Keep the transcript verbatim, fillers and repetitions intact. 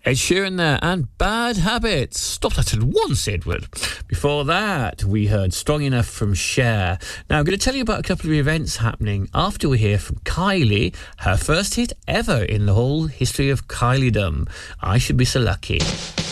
Ed Sheeran there, and Bad Habits. Stop that at once, Edward. Before that, we heard Strong Enough from Cher. Now, I'm going to tell you about a couple of events happening after we hear from Kylie, her first hit ever in the whole history of Kyliedom. I Should Be So Lucky.